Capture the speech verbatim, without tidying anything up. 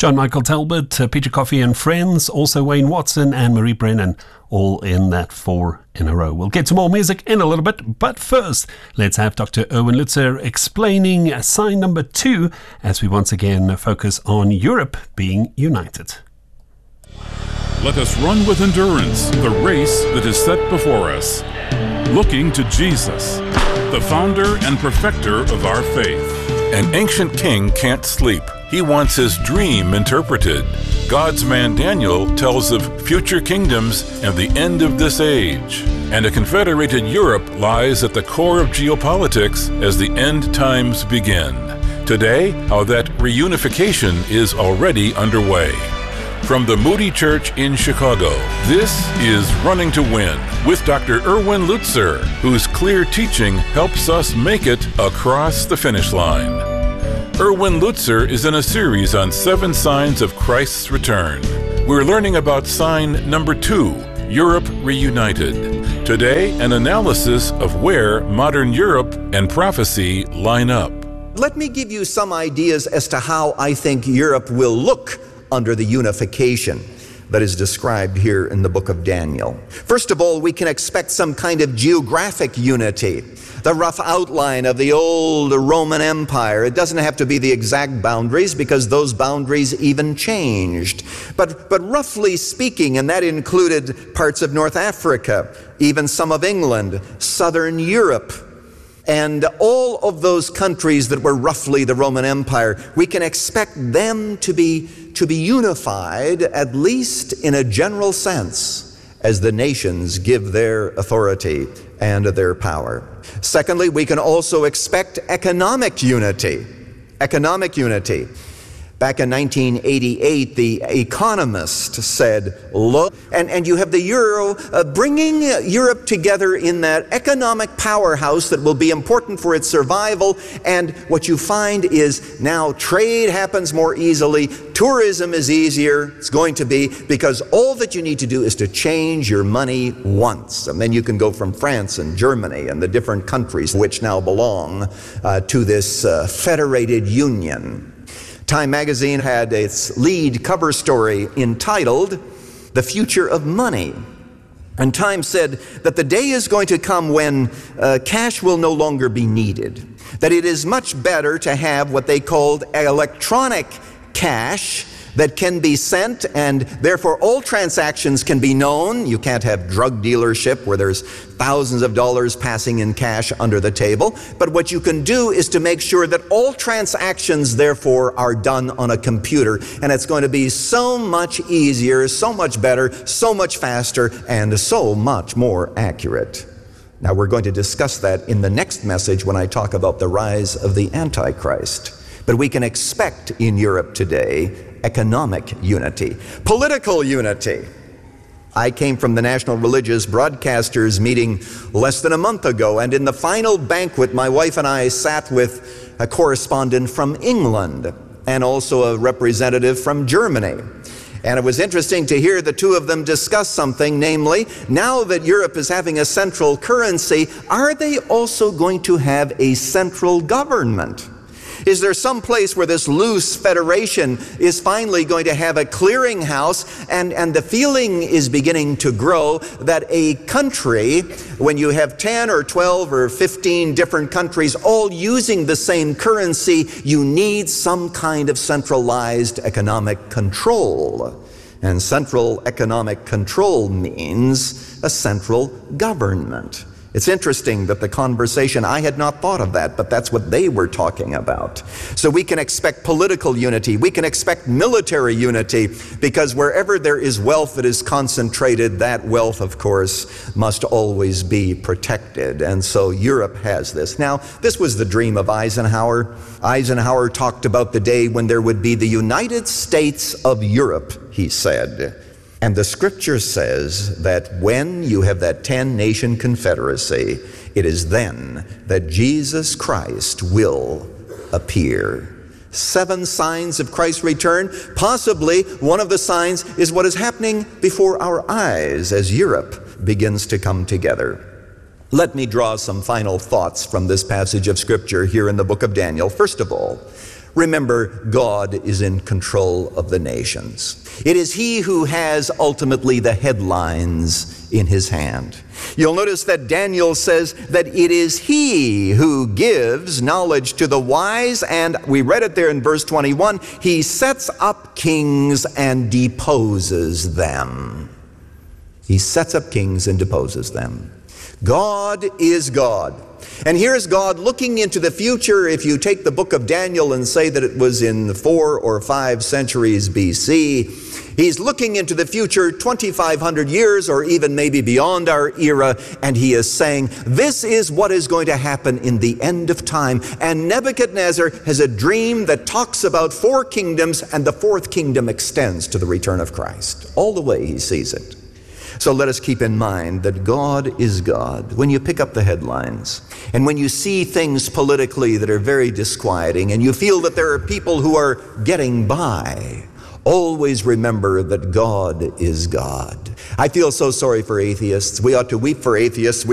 John Michael Talbot, uh, Peter Coffey and friends, also Wayne Watson and Marie Brennan, all in that four in a row. We'll get to more music in a little bit, but first, let's have Doctor Erwin Lutzer explaining sign number two as we once again focus on Europe being united. Let us run with endurance the race that is set before us, looking to Jesus, the founder and perfecter of our faith. An ancient king can't sleep. He wants his dream interpreted. God's man Daniel tells of future kingdoms and the end of this age. And a confederated Europe lies at the core of geopolitics as the end times begin. Today, how that reunification is already underway. From the Moody Church in Chicago, this is Running to Win with Doctor Erwin Lutzer, whose clear teaching helps us make it across the finish line. Erwin Lutzer is in a series on seven signs of Christ's return. We're learning about sign number two, Europe reunited. Today, an analysis of where modern Europe and prophecy line up. Let me give you some ideas as to how I think Europe will look under the unification that is described here in the book of Daniel. First of all, we can expect some kind of geographic unity. The rough outline of the old Roman Empire. It doesn't have to be the exact boundaries because those boundaries even changed. But, but roughly speaking, and that included parts of North Africa, even some of England, southern Europe, and all of those countries that were roughly the Roman Empire, we can expect them to be, to be unified, at least in a general sense, as the nations give their authority and their power. Secondly, we can also expect economic unity. Economic unity. Back in nineteen eighty-eight, The Economist said, look, and, and you have the euro uh, bringing Europe together in that economic powerhouse that will be important for its survival. And what you find is now trade happens more easily. Tourism is easier. It's going to be because all that you need to do is to change your money once. And then you can go from France and Germany and the different countries which now belong uh, to this uh, federated union. Time magazine had its lead cover story entitled, "The Future of Money." And Time said that the day is going to come when uh, cash will no longer be needed. That it is much better to have what they called electronic cash that can be sent, and therefore all transactions can be known. You can't have drug dealership where there's thousands of dollars passing in cash under the table. But what you can do is to make sure that all transactions therefore are done on a computer. And it's going to be so much easier, so much better, so much faster, and so much more accurate. Now we're going to discuss that in the next message when I talk about the rise of the Antichrist. But we can expect in Europe today economic unity, political unity. I came from the National Religious Broadcasters meeting less than a month ago, and in the final banquet, my wife and I sat with a correspondent from England and also a representative from Germany. And it was interesting to hear the two of them discuss something, namely, now that Europe is having a central currency, are they also going to have a central government? Is there some place where this loose federation is finally going to have a clearinghouse? And, and the feeling is beginning to grow that a country, when you have ten or twelve or fifteen different countries all using the same currency, you need some kind of centralized economic control. And central economic control means a central government. It's interesting that the conversation, I had not thought of that, but that's what they were talking about. So we can expect political unity, we can expect military unity, because wherever there is wealth that is concentrated, that wealth, of course, must always be protected. And so Europe has this. Now, this was the dream of Eisenhower. Eisenhower talked about the day when there would be the United States of Europe, he said. And the scripture says that when you have that ten-nation confederacy, it is then that Jesus Christ will appear. Seven signs of Christ's return. Possibly one of the signs is what is happening before our eyes as Europe begins to come together. Let me draw some final thoughts from this passage of scripture here in the book of Daniel. First of all, Remember, God is in control of the nations. It is He who has ultimately the headlines in His hand. You'll notice that Daniel says that it is He who gives knowledge to the wise, and we read it there in verse twenty-one, He sets up kings and deposes them. He sets up kings and deposes them. God is God. And here's God looking into the future. If you take the book of Daniel and say that it was in four or five centuries B C, He's looking into the future twenty-five hundred years or even maybe beyond our era, and He is saying, this is what is going to happen in the end of time. And Nebuchadnezzar has a dream that talks about four kingdoms, and the fourth kingdom extends to the return of Christ. All the way he sees it. So let us keep in mind that God is God. When you pick up the headlines, and when you see things politically that are very disquieting, and you feel that there are people who are getting by, always remember that God is God. I feel so sorry for atheists. We ought to weep for atheists.